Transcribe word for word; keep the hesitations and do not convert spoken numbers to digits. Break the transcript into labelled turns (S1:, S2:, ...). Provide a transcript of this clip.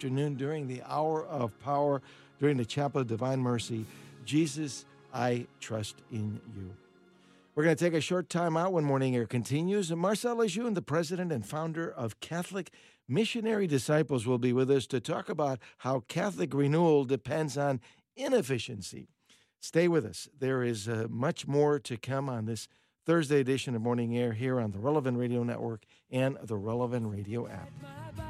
S1: afternoon during the hour of power, during the Chapel of Divine Mercy. Jesus, I trust in you. We're going to take a short time out when Morning Air continues. Marcel Lejeune, the president and founder of Catholic Missionary Disciples, will be with us to talk about how Catholic renewal depends on inefficiency. Stay with us. There is uh, much more to come on this Thursday edition of Morning Air here on the Relevant Radio Network and the Relevant Radio app.